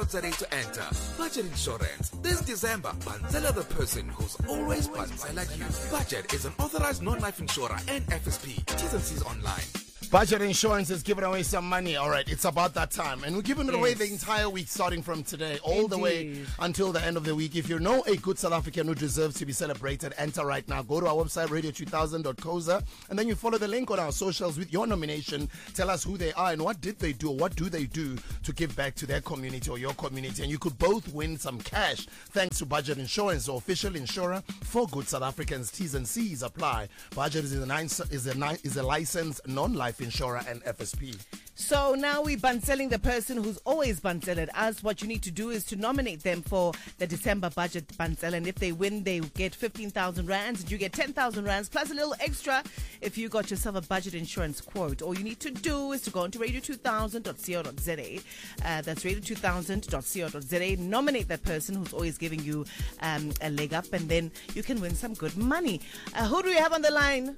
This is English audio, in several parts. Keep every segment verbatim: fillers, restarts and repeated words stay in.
za to enter. Budget Insurance. This December, Banzela the person who's always Banzela you. Budget is an authorized non-life insurer and F S P. T's and C's online. Budget Insurance is giving away some money. All right, it's about that time. And we're giving it Yes. away the entire week, starting from today, all the way Indeed. until the end of the week. If you know a good South African who deserves to be celebrated, enter right now. Go to our website, radio two thousand dot coza, and then you follow the link on our socials with your nomination. Tell us who they are and what did they do, or what do they do to give back to their community or your community. And you could both win some cash thanks to Budget Insurance, the official insurer for good South Africans. T's and C's apply. Budget is a, nine, is a, nine, is a licensed non-life insurer and F S P. So now we're banselling the person who's always banseled us. What you need to do is to nominate them for the December budget bansel. And if they win, they get fifteen thousand rands. And you get ten thousand rands plus a little extra if you got yourself a budget insurance quote. All you need to do is to go onto radio two thousand dot co dot za. Uh, that's radio two thousand dot co dot za. Nominate that person who's always giving you um, a leg up, and then you can win some good money. Uh, who do we have on the line?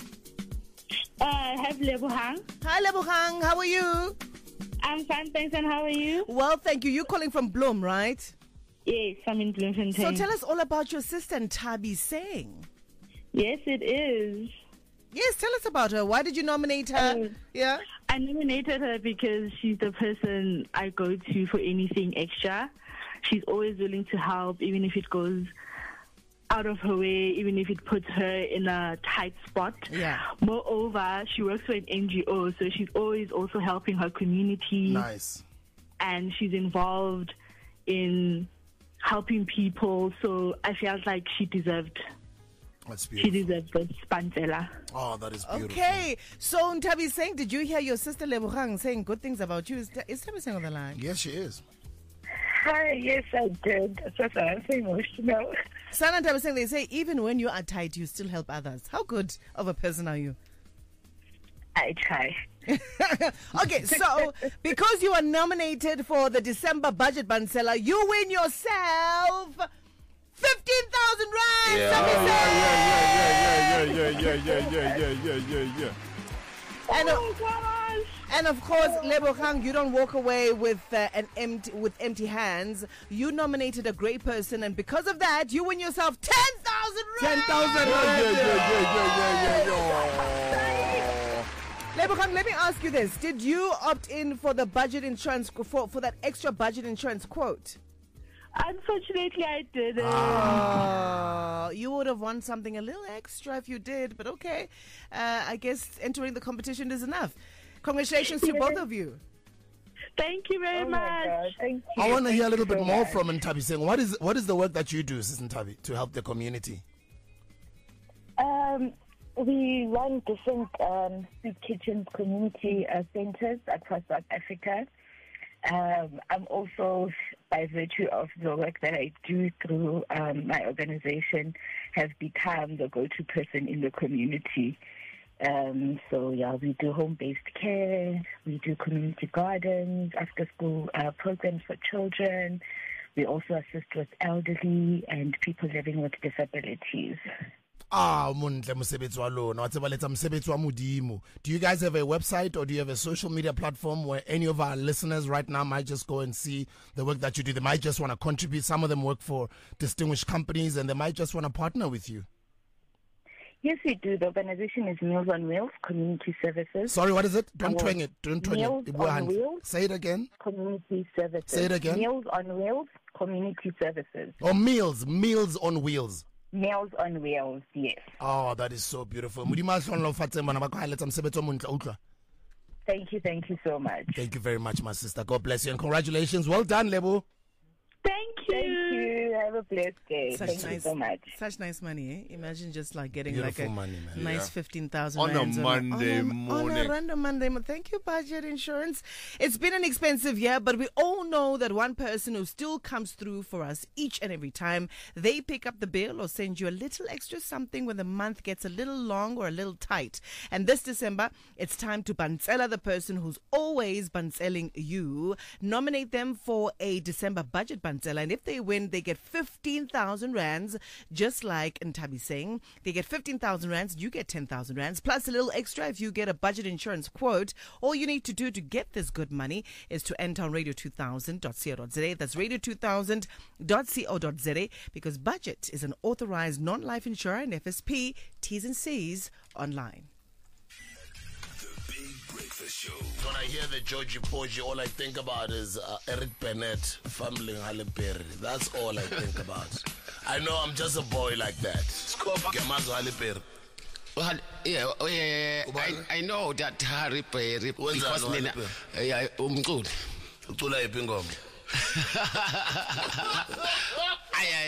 Uh, I have Lebohang. Hi, Lebohang. How are you? I'm fine, thanks, and how are you? Well, thank you. You're calling from Bloem, right? Yes, I'm in Bloemfontein. So tell us all about your sister, Ntabi Singh. Yes, it is. Yes, tell us about her. Why did you nominate her? Uh, yeah? I nominated her because she's the person I go to for anything extra. She's always willing to help, even if it goes out of her way, even if it puts her in a tight spot. Yeah. Moreover, she works for an N G O, so she's always also helping her community. Nice. And she's involved in helping people, so I felt like she deserved That's she beautiful. deserved this Banzela. Oh, that is beautiful. Okay. So Ntabi Singh, did you hear your sister Lebohang saying good things about you? Is, is Ntabi Singh on the line? Yes, she is. Hi, yes, I did. That's why I'm so emotional. Sana Ntabi Singh, they say even when you are tight, you still help others. How good of a person are you? I try. Okay, so because you are nominated for the December budget Bansela, you win yourself fifteen thousand rands. Yeah, Ntabi Singh! yeah, yeah, yeah, yeah, yeah, yeah, yeah, yeah, yeah. And, Oh uh, my gosh! and of course, Lebohang, you don't walk away with uh, an empty with empty hands. You nominated a great person, and because of that, you win yourself ten thousand rands. ten thousand! Yeah, yeah, yeah, yeah, yeah, yeah, yeah. Lebohang, let me ask you this: did you opt in for the budget insurance for for that extra budget insurance quote? Unfortunately, I didn't. Oh, you would have won something a little extra if you did, but okay. Uh, I guess entering the competition is enough. Congratulations to both of you. Thank you very Oh my much. God, thank you. I want to Thank hear a you little bit so more much. from Ntabi Singh. What is what is the work that you do, Sis Ntabi, to help the community? Um, we run different um, soup kitchens, community uh, centers across South Africa. Um, I'm also, by virtue of the work that I do through um, my organization, have become the go-to person in the community. Um, so yeah, we do home-based care, we do community gardens, after-school uh, programs for children. We also assist with elderly and people living with disabilities. Ah, muntle mosebetsi wa lona. Wa tseba letsa mosebetsi wa modimo. Do you guys have a website or do you have a social media platform where any of our listeners right now might just go and see the work that you do? They might just want to contribute. Some of them work for distinguished companies and they might just want to partner with you. Yes, we do. The organization is Meals on Wheels Community Services. Sorry, what is it? Don't Our twang it. Don't twang Meals it. on Wheels. Say it again. Community Services. Say it again. Meals on Wheels Community Services. Or meals. Meals on wheels. Meals on Wheels, yes. Oh, that is so beautiful. Modimo a hlola ho fatse bana ba ka letsa mosebetsi o montle, utlwa. Thank you, thank you so much. Thank you very much, my sister. God bless you and congratulations. Well done, Lebo. Thank you. Thank you. Have a blessed day. Such Thank nice, you so much. Such nice money, eh? Imagine just like getting Beautiful like a money, man. nice Yeah. fifteen thousand On a rands Monday on a, morning. On a random Monday morning. Thank you, Budget Insurance. It's been an expensive year, but we all know that one person who still comes through for us each and every time, they pick up the bill or send you a little extra something when the month gets a little long or a little tight. And this December, it's time to Banzela the person who's always Banzeling you. Nominate them for a December budget Banzela, and if they win, they get fifty fifteen thousand rands, just like Ntabi saying. They get fifteen thousand rands, you get ten thousand rands, plus a little extra if you get a budget insurance quote. All you need to do to get this good money is to enter on radio two thousand dot co dot za. That's radio two thousand dot co dot za, because Budget is an authorized non-life insurer and F S P. T's and C's online. Show. When I hear the Georgie Porgy, all I think about is uh, Eric Bennett fumbling Halle Berry. That's all I think about. I know I'm just a boy like that. Gemazo Halle Berry. Well, yeah, oh, yeah, yeah. I, I know that Harry Perry because mina yeah umculo ucula iphi ingoma. Ay